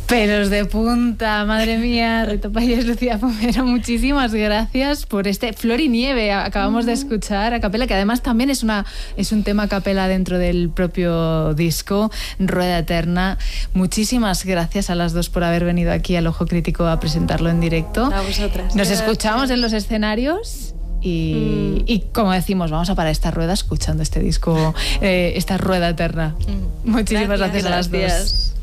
Pelos de punta, madre mía. Rito Payés, Lucía Pomero, muchísimas gracias por este Flor y Nieve. Acabamos de escuchar a capela, que además también es un tema a capela dentro del propio disco, Rueda Eterna. Muchísimas gracias a las dos por haber venido aquí al Ojo Crítico a presentarlo en directo. A vosotras. Nos escuchamos en los escenarios. Y como decimos, vamos a parar esta rueda escuchando este disco, esta Rueda Eterna. Muchísimas gracias a las dos.